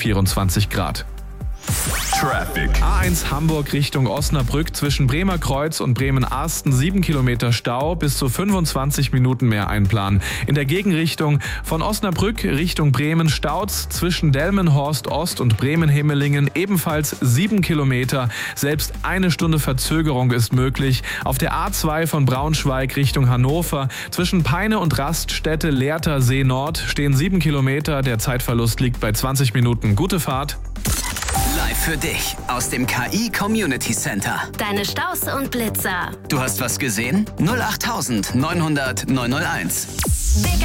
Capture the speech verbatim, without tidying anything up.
vierundzwanzig Grad. Traffic. A eins Hamburg Richtung Osnabrück zwischen Bremer Kreuz und Bremen-Arsten sieben Kilometer Stau, bis zu fünfundzwanzig Minuten mehr einplanen. In der Gegenrichtung von Osnabrück Richtung Bremen staut's zwischen Delmenhorst Ost und Bremen-Himmelingen ebenfalls sieben Kilometer. Selbst eine Stunde Verzögerung ist möglich. Auf der A zwei von Braunschweig Richtung Hannover zwischen Peine und Raststätte Lehrter See Nord stehen sieben Kilometer. Der Zeitverlust liegt bei zwanzig Minuten. Gute Fahrt. Live für dich aus dem K I Community Center. Deine Staus und Blitzer. Du hast was gesehen? null acht neunhundert neunhunderteins.